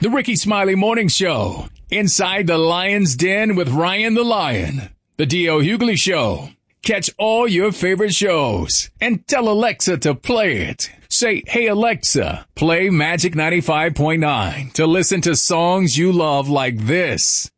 The Ricky Smiley Morning Show. Inside the Lion's Den with Ryan the Lion. The D.L. Hughley Show. Catch all your favorite shows and tell Alexa to play it. Say, hey, Alexa, play Magic 95.9 to listen to songs you love like this.